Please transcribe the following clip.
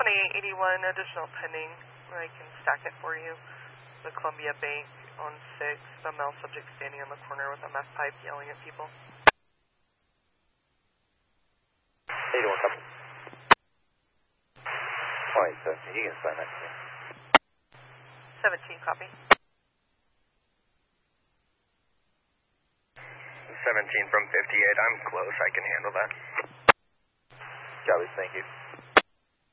2881, additional pending. I can stack it for you. The Columbia Bank on 6, the male subject standing on the corner with a meth pipe yelling at people. 81, copy. Alright, so you can sign that to me. 17, copy. 17 from 58, I'm close, I can handle that. Copy, thank you.